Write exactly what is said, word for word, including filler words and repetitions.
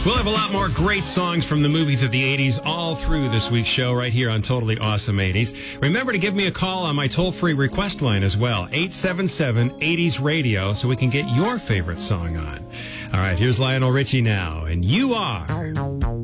We'll have a lot more great songs from the movies of the eighties all through this week's show right here on Totally Awesome eighties. Remember to give me a call on my toll-free request line as well, eight seven seven, eighties radio, so we can get your favorite song on. All right, here's Lionel Richie now, and You Are.